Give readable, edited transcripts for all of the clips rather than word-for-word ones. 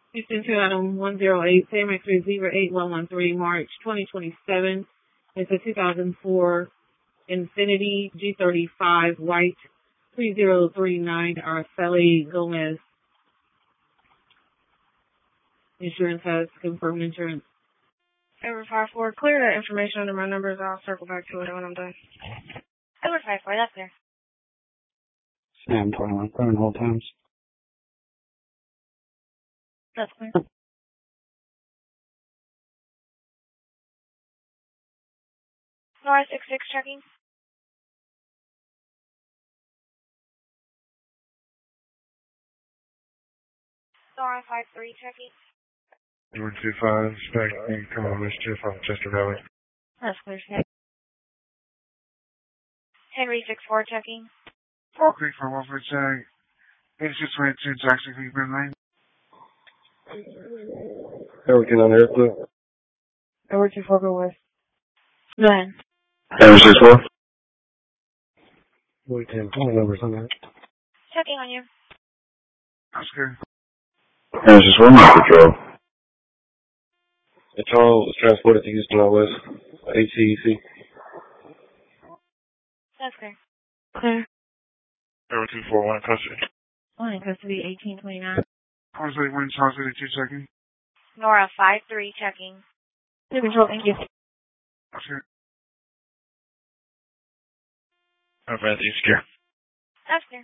Houston to Adam 108, Samex 08-113, March 2027. It's a 2004 Infiniti G35 White 3039 Araceli Gomez. Insurance has confirmed insurance. Over 5-4, clear that information under my numbers. I'll circle back to it when I'm done. Over 5-4, that's clear. Sam 21, current hold times. That's clear. Nora 66 checking. Nora 53 checking. 125, expecting come on mischief on Chester Valley. That's clear, Snake. Henry 64 checking. Fall Creek for Wolford Sag. 8622 Jackson Creek, Burn Lane. Everything on airfield. Over 24, go west. Go ahead. Air 64. Boy, 10, phone numbers on that. Checking on you. That's good. Air 61, Patrol. The Charles was transported to Houston out west. ATEC. That's clear. Clear. Air 241, custody. One in custody, 1829. Causeway Wind, Charles 82 checking. Nora 53 checking. New control, thank you. That's good. Over at the secure. That's clear.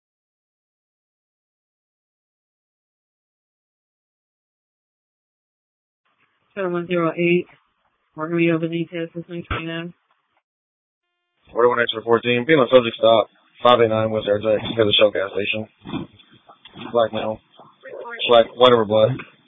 Seven 108, Margarito Benitez, 629. 41 extra 14. Being on subject stop. 589 West Air Jack. Head to Shell gas station. Black male. Black, white over blood.